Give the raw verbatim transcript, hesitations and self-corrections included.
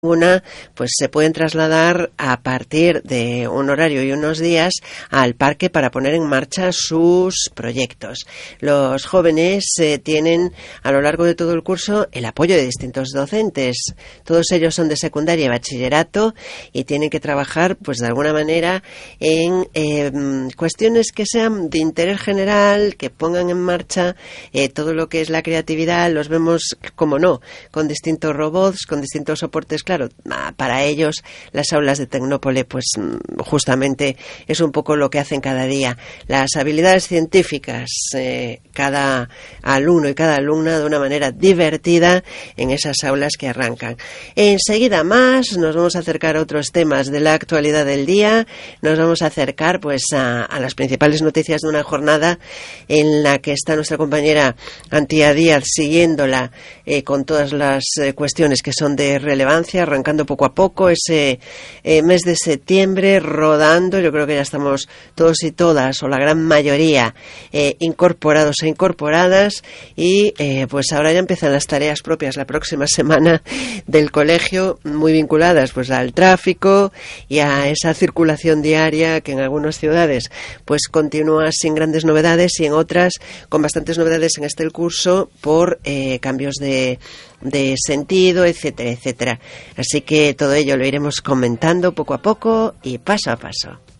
Una, pues se pueden trasladar a partir de un horario y unos días al parque para poner en marcha sus proyectos. Los jóvenes eh, tienen a lo largo de todo el curso el apoyo de distintos docentes. Todos ellos son de secundaria y bachillerato y tienen que trabajar, pues de alguna manera, en eh, cuestiones que sean de interés general, que pongan en marcha eh, todo lo que es la creatividad. Los vemos, como no, con distintos robots, con distintos soportes. Claro, para ellos las aulas de Tecnópole pues justamente es un poco lo que hacen cada día. Las habilidades científicas, eh, cada alumno y cada alumna de una manera divertida en esas aulas que arrancan. Enseguida más nos vamos a acercar a otros temas de la actualidad del día. Nos vamos a acercar pues a, a las principales noticias de una jornada en la que está nuestra compañera Antía Díaz siguiéndola eh, con todas las eh, cuestiones que son de relevancia, arrancando poco a poco ese eh, mes de septiembre, rodando. Yo creo que ya estamos todos y todas, o la gran mayoría, eh, incorporados e incorporadas, y eh, pues ahora ya empiezan las tareas propias la próxima semana del colegio, muy vinculadas pues al tráfico y a esa circulación diaria que en algunas ciudades pues continúa sin grandes novedades y en otras con bastantes novedades en este curso por eh, cambios de de sentido, etcétera, etcétera. Así que todo ello lo iremos comentando poco a poco y paso a paso.